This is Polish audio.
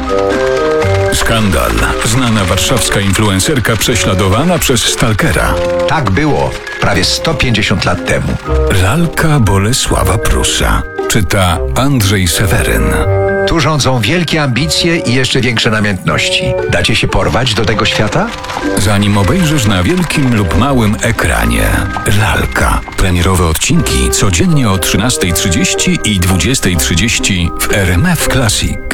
Skandal. Znana warszawska influencerka prześladowana przez stalkera. Tak było prawie 150 lat temu. Lalka Bolesława Prusa. Czyta Andrzej Seweryn. Tu rządzą wielkie ambicje i jeszcze większe namiętności. Dacie się porwać do tego świata? Zanim obejrzysz na wielkim lub małym ekranie. Lalka. Premierowe odcinki codziennie o 13:30 i 20:30 w RMF Classic.